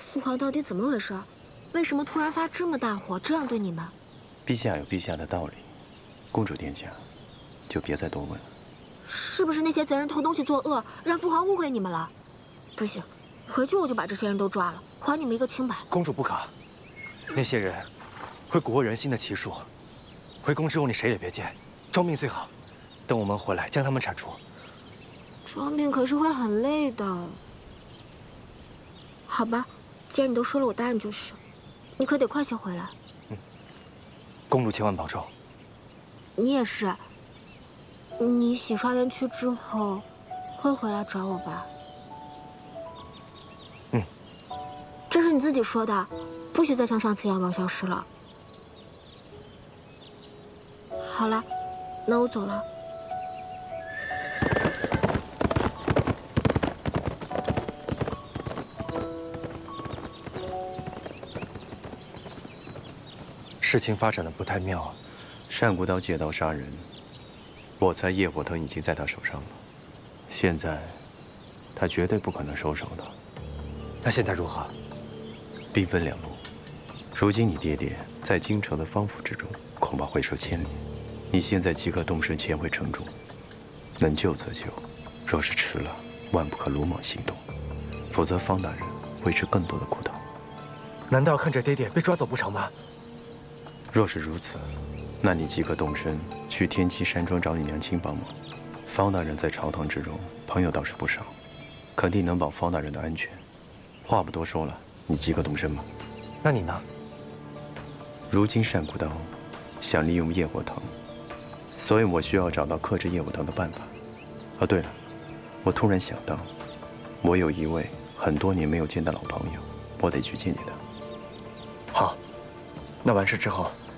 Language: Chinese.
父皇到底怎么回事？为什么突然发这么大火，这样对你们？ 陛下有陛下的道理，公主殿下，就别再多问了。 是不是那些贼人偷东西作恶，让父皇误会你们了？不行，回去我就把这些人都抓了，还你们一个清白。 公主不可，那些人会蛊惑人心的奇术。回宫之后你谁也别见，装病最好。等我们回来将他们铲除。 装病可是会很累的。好吧，既然你都说了，我答应就是。你可得快些回来。 公主千万保重。 你也是。你洗刷园区之后，会回来找我吧？这是你自己说的，不许再像上次一样玩消失了。好了，那我走了。 事情发展的不太妙。 单古刀借刀杀人，我猜叶火腾已经在他手上了。现在，他绝对不可能收手的。 那现在如何？ 兵分两路。如今你爹爹在京城的方府之中，恐怕会受牵连。你现在即刻动身前回城中，能救则救，若是迟了，万不可鲁莽行动，否则方大人会吃更多的苦头。 难道看着爹爹被抓走不成吗？ 若是如此，那你即刻动身去天齐山庄找你娘亲帮忙。方大人在朝堂之中朋友倒是不少，肯定能保方大人的安全。话不多说了，你即刻动身吧。 那你呢？ 如今单古刀想利用叶火腾，所以我需要找到克制叶火腾的办法。哦，对了，我突然想到，我有一位很多年没有见的老朋友，我得去见见他。 好，那完事之后